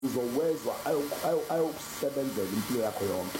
uzowezwa ayokusebenzela impilo yakho yonke.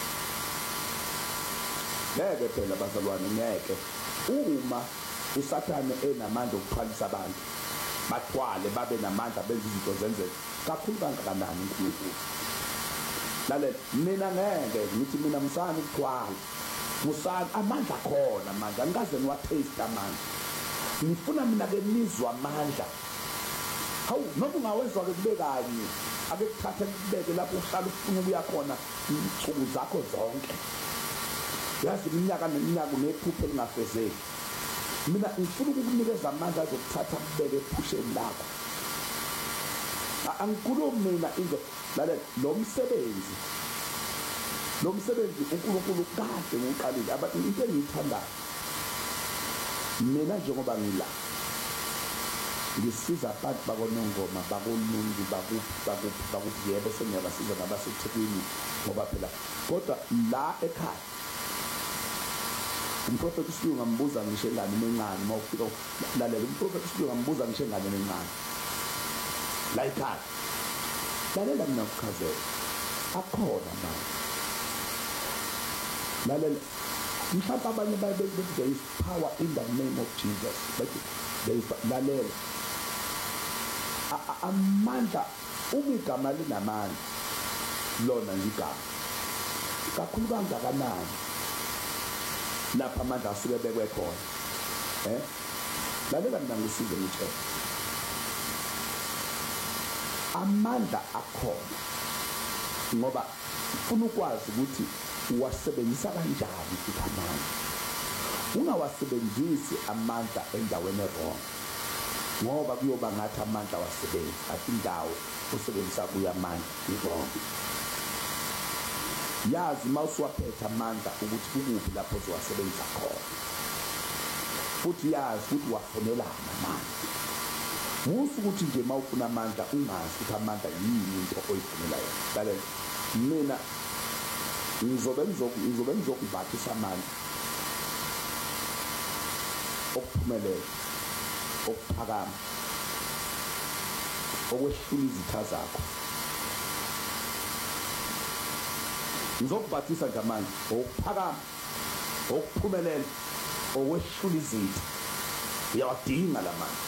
Ngeke phela bazalwane, ngeke. Uma usathane enamandla okuqhalisa abantu bathwale babe namandla benze izinto zenzeke, kakhulu kangakanani uNkulunkulu. Lalela, mina ngeke ngithi mina musana ukuthwala, musana amandla khona, amandla ngikaze ngiwataste amandla. Ngifuna mina ke nizwa amandla. Hawu, noma ungawezwa ke kube kanye, ake kuthathe kubeke lapho uhlala ufuna ukuya khona insuku zakho zonke. Yazi iminyaka neminyaka unephupho elingafezeki. Mina ngifuna ukukunikeza amandla azokuthatha kubeke ephusheni lakho. Angikhulumi mina into lalela, lo msebenzi uNkulunkulu kade ngiqalile. Into engiyithandayo mina njengoba ngila ngisiza abantu bakoNongoma, bakoLungu, bakuphi yebo sengiyabasiza nabaseThekwini ngoba phela kodwa la ekhaya umprofeti uSibiya ngambuza ngisho engane encane mawufika lalela umprofeti uSibiya ngambuza ngisho engane encane la ekhaya. Lalela mina ukuchazela akhona manje. Lalela mhlawumbe abanye bayebethi there is power in the name of Jesus, but there is lalela amandla igama linamandla lona igama kakhulu kangakanani lapha amandla asuke bekwe khona. Lalela mina ngisize ngitshela amandla akhona ngoba ufuna ukwazi ukuthi uwasebenzisa kanjani futhi amandla. Ungawasebenzisi amandla endaweni wrong ngoba kuyoba ngathi amandla wasebenza athi indawo usebenzisa kuya amandla wrong. Yazi mawusuwaphethe amandla ukuthi kukuphi lapho uzowasebenzisa khona, futhi yazi ukuthi wafunelana amandla. Musu ukuthi nje mawufuna amandla ungazi ukuthi amandla yini into oyifunelayo. Lalela mina ngizobe ngizokubathisa amandla okuphumelela, okuphakama, okwehlula izitha zakho. Ngizokubathisa nje amandla okuphakama, okuphumelela, okwehlula izitha. Uyawadinga la mandla.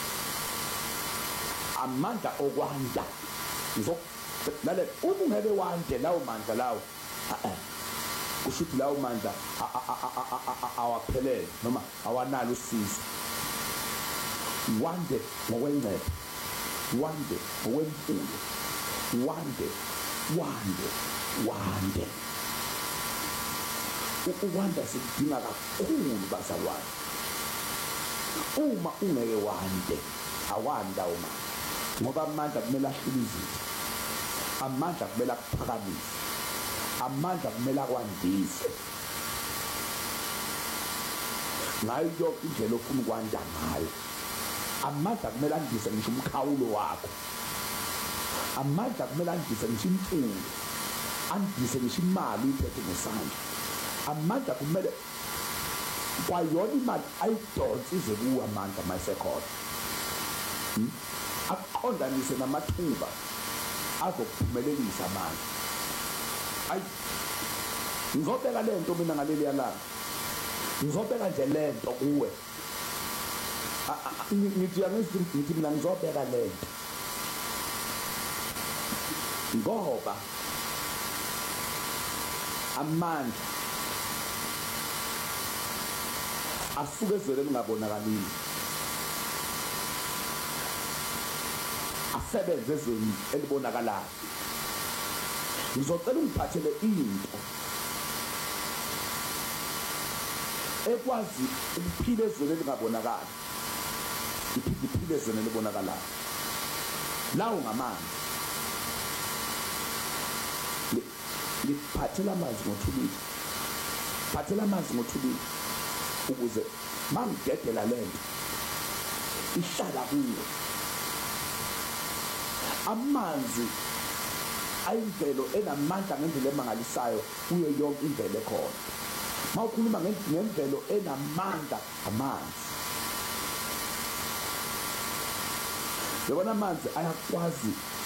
Amandla okwanda lalela uma ungeke wande lawo mandla lawo kusho ukuthi lawo mandla awaphelele noma awanalo usizo. Wande ngokwengcebo, wande ngokwemfundo, wande ukwanda sikudinga kakhulu bazalwane. Uma ungeke wande awanda uma ngoba amandla kumele ahlule izitha, amandla kumele akuphakamise, amandla kumele akwandise ngayo yonke indlela ofuna ukwanda ngayo. Amandla kumele andise ngisho umkhawulo wakho, amandla kumele andise ngisho imfundo, andise ngisho imali uyiphethe ngesandla. Amandla kumele kwayona imali ayidonse ize kuwe amandla mayisekhona. Aqondanise namathuba azokuphumelelisa amandla. Ayi ngizobeka lento mina ngaleli yalanga, ngizobeka nje lento kuwe. Ngithi mina ngizobeka lento ngoba amandla asuke ezweni elingabonakalile, asebenze ezweni elibonakalayo. Ngizocela ungiphathele into ekwazi ukuphila ezweni elingabonakali, iphile ezweni elibonakalayo. Lawo ngamanzi, ngiphathela amanzi ngothulile, phathela amanzi ngothulile ukuze mangidedela lento ihlala kuwe. Amanzi ayimvelo enamandla ngendlela emangalisayo kuyo yonke imvelo ekhona. Mawukhuluma ngemvelo enamandla amanzi, yabona amanzi ayakwazi